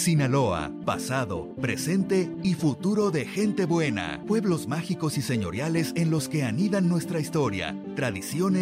Sinaloa, pasado, presente y futuro de gente buena. Pueblos mágicos y señoriales en los que anidan nuestra historia, tradiciones